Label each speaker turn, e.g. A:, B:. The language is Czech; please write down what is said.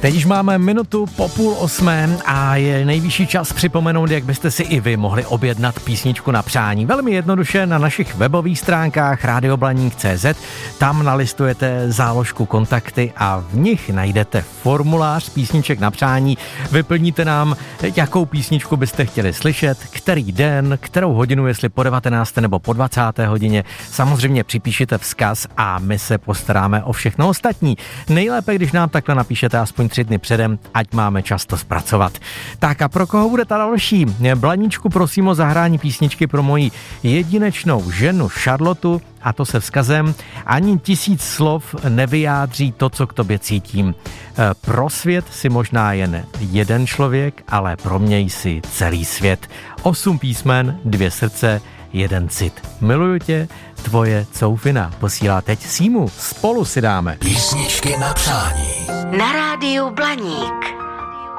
A: Teď už máme 7:30 a je nejvyšší čas připomenout, jak byste si i vy mohli objednat písničku na přání. Velmi jednoduše na našich webových stránkách radioblaník.cz. Tam nalistujete záložku kontakty a v nich najdete formulář písniček na přání. Vyplníte nám, jakou písničku byste chtěli slyšet, který den, kterou hodinu, jestli po 19. nebo po 20. hodině. Samozřejmě připíšete vzkaz a my se postaráme o všechno ostatní. Nejlépe, když nám takhle napíšete aspoň 3 dny předem, ať máme čas to zpracovat. Tak a pro koho bude ta další? Blaníčku, prosím o zahrání písničky pro moji jedinečnou ženu Charlotu, a to se vzkazem: ani 1000 slov nevyjádří to, co k tobě cítím. Pro svět si možná jen jeden člověk, ale pro mě jsi celý svět. 8 písmen, 2 srdce, 1 cit. Miluju tě, tvoje Coufina. Posílá teď Símu. Spolu si dáme
B: písničky na přání.
C: Na rádiu Blaník.